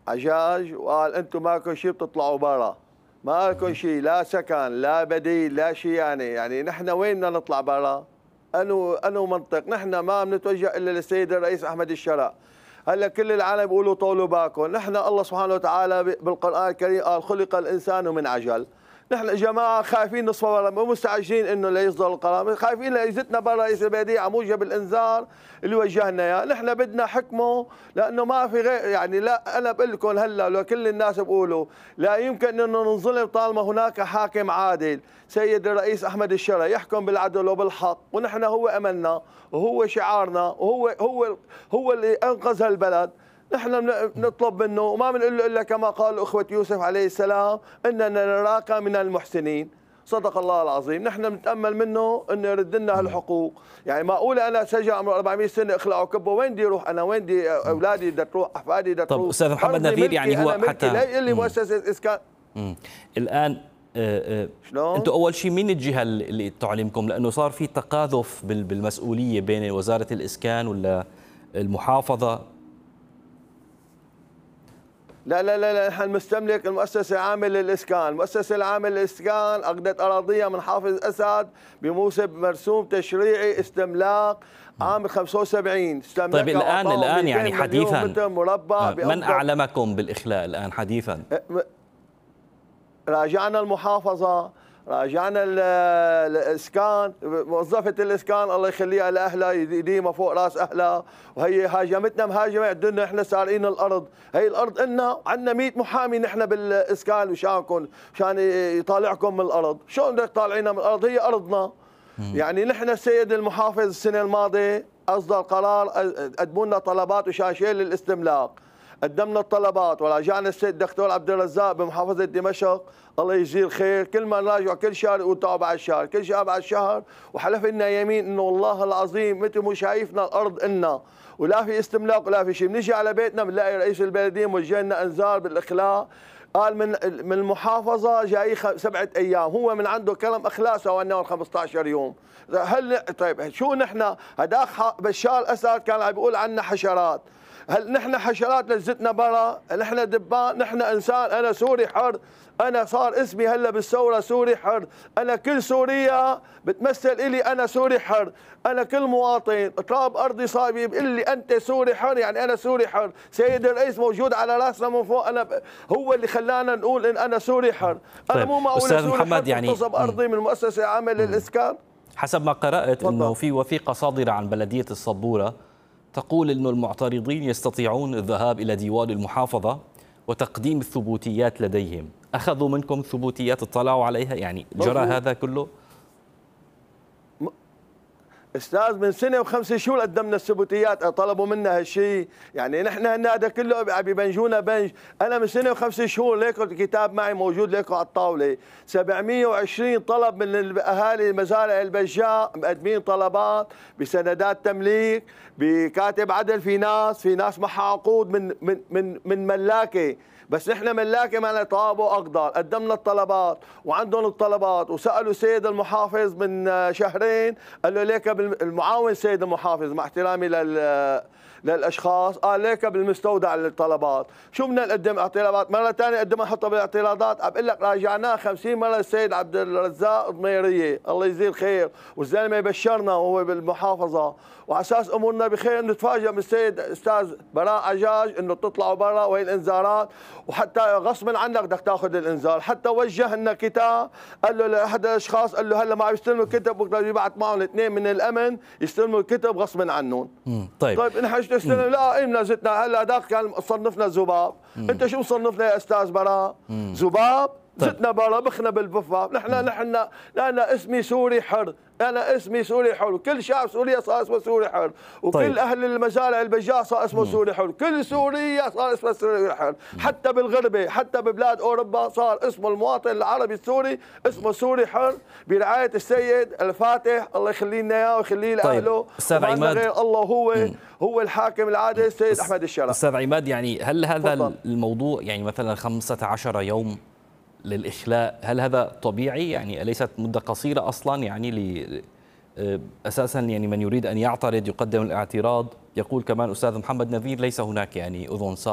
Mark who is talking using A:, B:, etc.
A: عجاج وقال انتم ماكو شيء بتطلعوا برا، ما لكم شيء، لا سكن لا بديل لا شيء. يعني نحن وين بدنا نطلع برا؟ انو منطق؟ نحن ما بنتوجه الا للسيد الرئيس احمد الشرع. هلا كل العالم بيقولوا طولوا باكم، نحن الله سبحانه وتعالى بالقران الكريم قال خلق الانسان من عجل. نحن جماعه خايفين نصفى برا، مو مستعجلين انه ليصدر القرار، خايفين ليزتنا برا رئيس البلديه على موجب الانذار اللي وجهنا اياه. نحن بدنا حكمه لانه ما في غير، يعني لا انا بقول لكم هلا لو كل الناس بيقولوا لا يمكن انه ننظلم طالما هناك حاكم عادل، سيد الرئيس احمد الشرع يحكم بالعدل وبالحق، ونحن هو املنا وهو شعارنا وهو اللي انقذ هالبلد. نحن نطلب منه وما بنقول له الا كما قال اخوه يوسف عليه السلام اننا نراك من المحسنين. صدق الله العظيم. نحن بنتامل منه انه يرد لنا هالحقوق. يعني معقوله انا سجل عمره 400 سنه اخلعه كبه، وين بدي اروح انا؟ وين بدي اولادي بدها تروح؟ احفادي بدها تروح؟
B: طب استاذ محمد نذير، يعني هو حتى
A: لا اللي مؤسسه اسكان
B: الان
A: شلون؟
B: انتم اول شيء مين الجهه اللي تعلمكم؟ لانه صار في تقاذف بالمسؤوليه بين وزاره الاسكان ولا المحافظه.
A: لا نحن مستملك المؤسسة العامة للإسكان. المؤسسة العامة للإسكان أخذت أراضيها من حافظ أسد بموسم مرسوم تشريعي استملاك عام 75.
B: طيب الآن يعني حديثا
A: مربع
B: من أعلمكم بالإخلاء الآن حديثا؟
A: راجعنا المحافظة، راجعنا الاسكان، موظفه الاسكان الله يخليها لاهلها يديمها فوق راس اهلها، وهي هاجمتنا مهاجمه عندنا احنا سارقين الارض. هي الارض إلنا، عندنا 100 محامي نحن بالاسكان وشانكم مشان يطالعكم من الارض. شلون بدك تطالعينا من الارض؟ هي ارضنا. يعني نحن السيد المحافظ السنه الماضيه اصدر قرار قدموا لنا طلبات وشاشين للاستملاك. قدمنا الطلبات وراجعنا السيد الدكتور عبد الرزاق بمحافظه دمشق الله يجزيه الخير، كل ما نراجع كل شهر يقول تعوا بعد شهر، كل شهر بعد شهر، وحلف لنا يمين انه والله العظيم مثل مو شايفنا الارض إلنا ولا في استملاك ولا في شيء. بنيجي على بيتنا بنلاقي رئيس البلديه موجه لنا انذار بالاخلاء، قال من المحافظه جاي 7 ايام، هو من عنده كلام اخلاء سوى لنا 15 يوم. هل طيب شو نحن؟ هداك بشار اسد كان عم بيقول عنا حشرات، هل نحن حشرات لزتنا برا؟ نحن دبان؟ نحن انسان. انا سوري حر، انا صار اسمي هلا بالثوره سوري حر، انا كل سوريا بتمثل الي انا سوري حر، انا كل مواطن تراب ارضي صار بيقول لي انت سوري حر، يعني انا سوري حر. سيد الرئيس موجود على راسنا من فوق، انا هو اللي خلانا نقول ان انا سوري حر. انا مو معقول
B: استاذ محمد يعني
A: اغتصب ارضي من المؤسسه العامه للاسكان.
B: حسب ما قرات انه في وثيقه صادره عن بلديه الصبوره تقول انه المعترضين يستطيعون الذهاب الى ديوان المحافظه وتقديم الثبوتيات لديهم. اخذوا منكم ثبوتيات اطلعوا عليها؟ يعني جرى هذا كله؟
A: استاذ من سنه و5 شهور قدمنا الثبوتيات، طلبوا منا هالشيء. يعني نحن هذا كله عم ببنجونا بنج. انا من سنه و5 شهور ليكم الكتاب معي موجود ليكم على الطاوله، 720 طلب من اهالي مزارع البجاء مقدمين طلبات بسندات تمليك بكاتب عدل. في ناس معها عقود من ملاكه، بس نحن ملاكه ما طابوا اقدار. قدمنا الطلبات وعندهم الطلبات، وسالوا سيد المحافظ من شهرين قال له ليك المعاون سيد المحافظ مع احترامي للاشخاص، قال ليك بالمستودع للطلبات. شو بدنا نقدم اعتراضات؟ مره ثانيه قدمها حطها بالاعتراضات. عم بقول لك راجعناه 50 مره السيد عبد الرزاق ضميريه الله يجزيه الخير، والزلمه بشرنا وهو بالمحافظه، وعلى اساس امورنا بخير نتفاجئ من السيد استاذ براء عجاج انه تطلعوا برا وهي الانذارات، وحتى غصبا عنك بدك تاخذ الانذار. حتى وجه لنا كتاب قال له لاحد الاشخاص، قال له هلا ما عم يستلموا الكتب بكره يبعث معهم 2 من الامن يستلموا الكتب غصبا عنهم. طيب نحن شو تستلم؟ لا ايمنا زتنا. هلا هذاك كان صنفنا ذباب، انت شو مصنفنا يا استاذ براء؟ ذباب؟ زتنا برا بخنا بالبفا. نحن انا اسمي سوري حر، انا اسمي سوري حر، وكل شعب سوريا صار اسمه سوري حر، وكل اهل المزارع البجاء صار اسمه سوري حر، كل سوريا صار اسمه سوري حر، حتى بالغربه حتى ببلاد اوروبا صار اسمه المواطن العربي السوري اسمه سوري حر برعايه السيد الفاتح الله يخلي لنا اياه ويخلي لاهله.
B: استاذ عماد،
A: غير الله هو الحاكم العادل السيد احمد الشرع.
B: استاذ عماد، يعني هل هذا الموضوع يعني مثلا 15 يوم للإخلاء هل هذا طبيعي؟ يعني أليست مدة قصيرة أصلا؟ يعني أساسا يعني من يريد أن يعترض يقدم الاعتراض. يقول كمان أستاذ محمد نذير ليس هناك يعني أذن